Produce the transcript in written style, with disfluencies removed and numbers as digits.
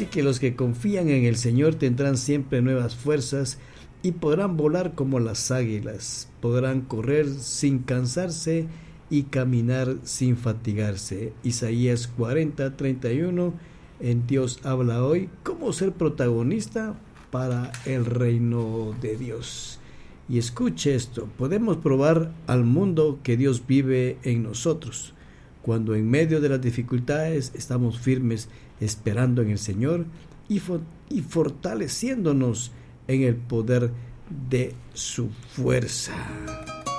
Dice que los que confían en el Señor tendrán siempre nuevas fuerzas y podrán volar como las águilas, podrán correr sin cansarse y caminar sin fatigarse. Isaías 40:31. En Dios habla hoy, cómo ser protagonista para el reino de Dios. Y escuche esto, podemos probar al mundo que Dios vive en nosotros, cuando en medio de las dificultades estamos firmes esperando en el Señor y fortaleciéndonos en el poder de su fuerza.